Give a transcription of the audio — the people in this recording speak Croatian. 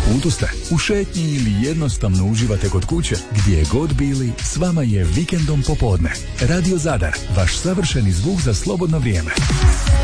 putu ste, u šetnji ili jednostavno uživate kod kuće, gdje god bili, s vama je Vikendom popodne. Radio Zadar, vaš savršeni zvuk za slobodno vrijeme.